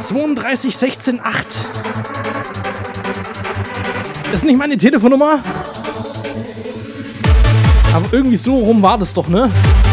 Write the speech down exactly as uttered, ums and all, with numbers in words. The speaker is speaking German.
zweiunddreißig sechzehn acht. Ist nicht meine Telefonnummer? Aber irgendwie so rum war das doch, ne?